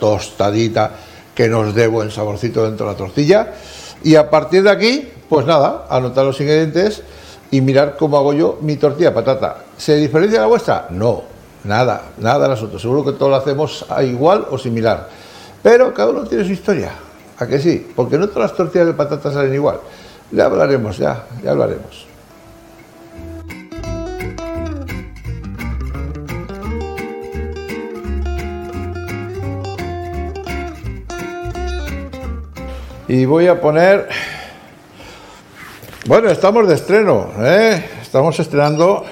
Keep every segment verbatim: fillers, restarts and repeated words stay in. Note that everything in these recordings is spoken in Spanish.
tostadita que nos dé buen saborcito dentro de la tortilla. Y a partir de aquí, pues nada, anotar los ingredientes y mirar cómo hago yo mi tortilla de patata. ¿Se diferencia de la vuestra? No, nada, nada de asunto. Seguro que todos lo hacemos igual o similar. Pero cada uno tiene su historia. ¿A que sí? Porque no todas las tortillas de patata salen igual. Ya hablaremos, ya, ya hablaremos. Y voy a poner... Bueno, estamos de estreno, ¿eh? Estamos estrenando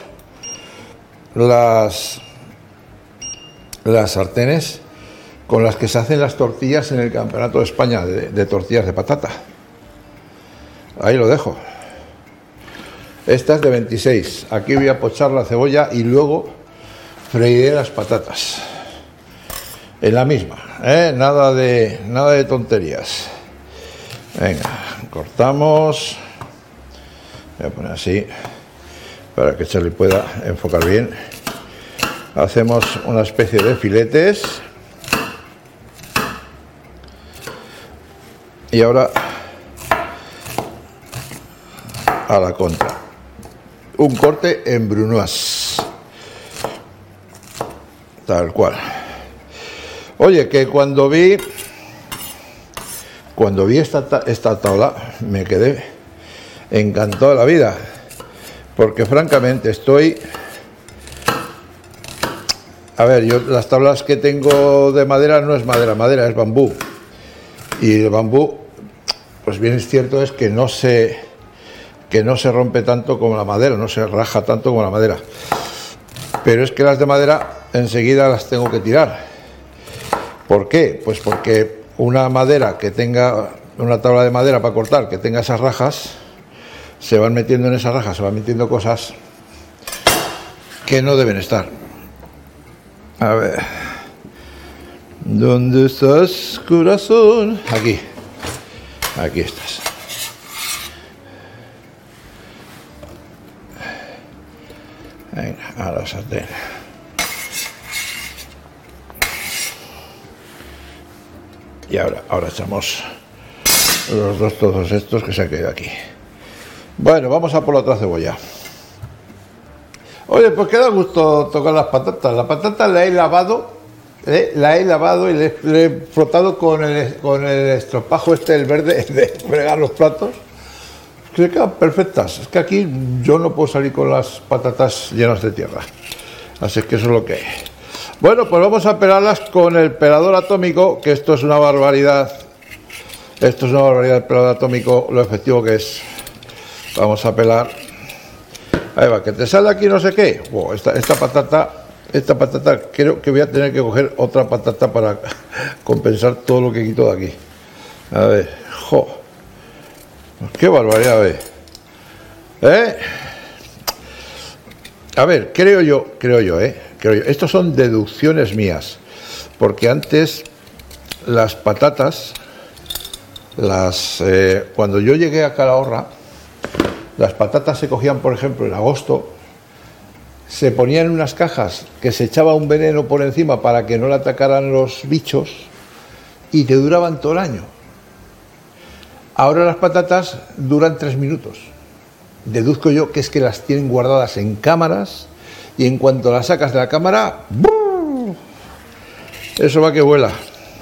las, las sartenes con las que se hacen las tortillas en el Campeonato de España de, de tortillas de patata. Ahí lo dejo. Esta es de veintiséis. Aquí voy a pochar la cebolla y luego freiré las patatas. En la misma, ¿eh? Nada de, nada de tonterías. Venga, cortamos. Voy a poner así para que se le pueda enfocar bien. Hacemos una especie de filetes. Y ahora a la contra. Un corte en brunoise. Tal cual. Oye, que cuando vi cuando vi esta, esta tabla me quedé encantado de la vida, porque francamente estoy... A ver, yo las tablas que tengo de madera no es madera, madera es bambú. Y el bambú, pues bien es cierto es que no se, que no se rompe tanto como la madera, no se raja tanto como la madera. Pero es que las de madera enseguida las tengo que tirar. ¿Por qué? Pues porque una madera que tenga, una tabla de madera para cortar, que tenga esas rajas, se van metiendo en esas rajas, se van metiendo cosas que no deben estar. A ver. ¿Dónde estás, corazón? Aquí. Aquí estás. Venga, a la sartén. Y ahora, ahora echamos los dos trozos estos que se han quedado aquí. Bueno, vamos a por la otra cebolla. Oye, pues queda gusto tocar las patatas. La patata la he lavado, ¿eh? la he lavado y le, le he frotado con el, con el estropajo este, el verde, de fregar los platos. Que quedan perfectas. Es que aquí yo no puedo salir con las patatas llenas de tierra. Así que eso es lo que hay. Bueno, pues vamos a pelarlas con el pelador atómico, que esto es una barbaridad. Esto es una barbaridad el pelador atómico, lo efectivo que es. Vamos a pelar. Ahí va, que te sale aquí no sé qué. Wow, esta, esta patata, esta patata, creo que voy a tener que coger otra patata para compensar todo lo que quito de aquí. A ver, jo. Qué barbaridad, ¿eh? ¿Eh? A ver, creo yo, creo yo, ¿eh? Creo yo. Estos son deducciones mías. Porque antes las patatas, las eh, cuando yo llegué a Calahorra, las patatas se cogían, por ejemplo, en agosto, se ponían en unas cajas que se echaba un veneno por encima para que no le atacaran los bichos y te duraban todo el año. Ahora las patatas duran tres minutos. Deduzco yo que es que las tienen guardadas en cámaras y en cuanto las sacas de la cámara, ¡bum! Eso va que vuela.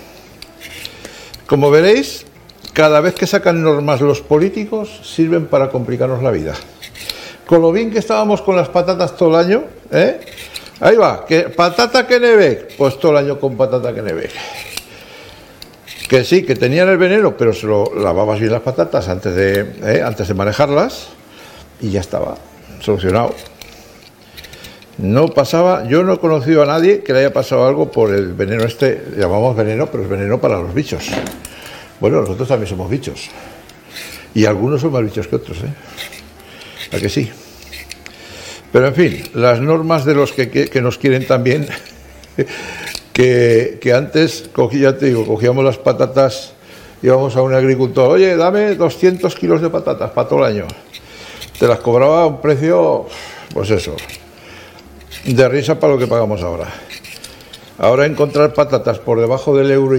Como veréis, cada vez que sacan normas los políticos sirven para complicarnos la vida. Con lo bien que estábamos con las patatas todo el año, ¿eh? Ahí va, que patata Kennebec, pues todo el año con patata Kennebec. Que sí, que tenían el veneno, pero se lo lavabas bien las patatas antes de, ¿eh? antes de manejarlas y ya estaba solucionado. No pasaba, yo no he conocido a nadie que le haya pasado algo por el veneno este, llamamos veneno, pero es veneno para los bichos. Bueno, nosotros también somos bichos. Y algunos son más bichos que otros, ¿eh? ¿A que sí? Pero en fin, las normas de los que, que, que nos quieren también, que, que antes, cogí, ya te digo, cogíamos las patatas, íbamos a un agricultor, oye, dame doscientos kilos de patatas para todo el año. Te las cobraba a un precio, pues eso, de risa para lo que pagamos ahora. Ahora encontrar patatas por debajo del euro